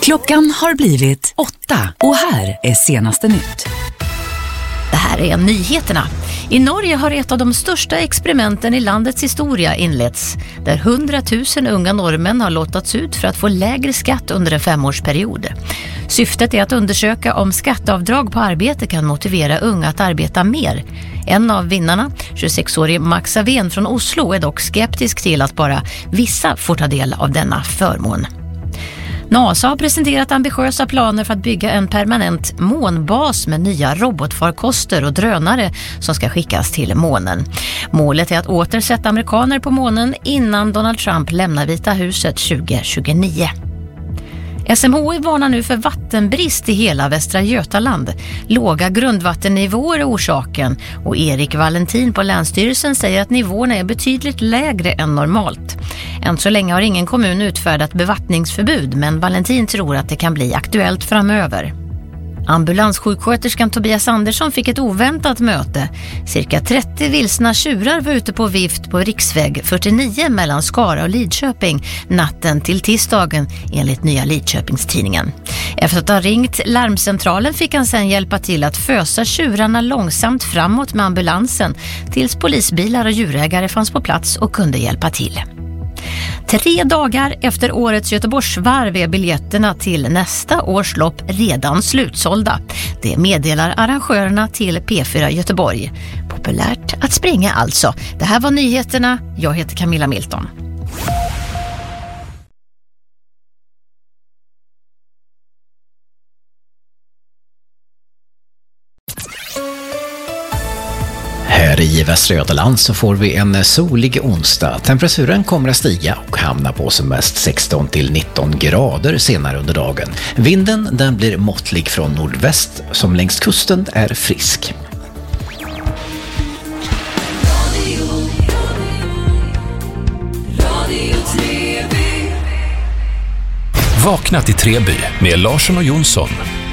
Klockan har blivit 8 och här är senaste nytt. Det här är nyheterna. I Norge har ett av de största experimenten i landets historia inletts, där 100 000 unga norrmän har lottats ut för att få lägre skatt under en 5-årsperiod. Syftet är att undersöka om skatteavdrag på arbete kan motivera unga att arbeta mer. En av vinnarna, 26-årig Max Aven från Oslo, är dock skeptisk till att bara vissa får ta del av denna förmån. NASA har presenterat ambitiösa planer för att bygga en permanent månbas med nya robotfarkoster och drönare som ska skickas till månen. Målet är att återsätta amerikaner på månen innan Donald Trump lämnar Vita huset 2029. SMHI varnar nu för vattenbrist i hela Västra Götaland. Låga grundvattennivåer är orsaken och Erik Valentin på Länsstyrelsen säger att nivåerna är betydligt lägre än normalt. Än så länge har ingen kommun utfärdat bevattningsförbud, men Valentin tror att det kan bli aktuellt framöver. Ambulanssjuksköterskan Tobias Andersson fick ett oväntat möte. Cirka 30 vilsna tjurar var ute på vift på riksväg 49 mellan Skara och Lidköping natten till tisdagen, enligt Nya Lidköpingstidningen. Efter att ha ringt larmcentralen fick han sedan hjälpa till att fösa tjurarna långsamt framåt med ambulansen tills polisbilar och djurägare fanns på plats och kunde hjälpa till. 3 dagar efter årets Göteborgsvarv är biljetterna till nästa års lopp redan slutsålda. Det meddelar arrangörerna till P4 Göteborg. Populärt att springa alltså. Det här var nyheterna. Jag heter Camilla Milton. Här i Västra Götaland så får vi en solig onsdag. Temperaturen kommer att stiga och hamna på som mest 16 till 19 grader senare under dagen. Vinden den blir måttlig från nordväst som längs kusten är frisk. Vakna till Treby med Larsson och Jonsson.